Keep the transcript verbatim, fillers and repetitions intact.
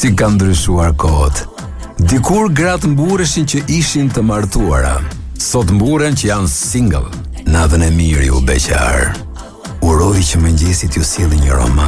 Si kanë ndryshuar kohët. Dikur gratë mbureshin që ishin të martuara. Sot mburen që janë single. Natën e mirë ju beqar. Uroj që mëngjesit ju sjellë një roman.